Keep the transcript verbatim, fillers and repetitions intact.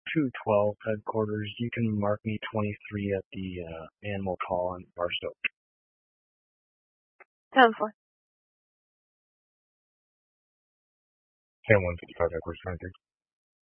two twelve headquarters. You can mark me twenty-three at the uh, animal call on Barstow. ten four. ten one fifty-five headquarters twenty-three.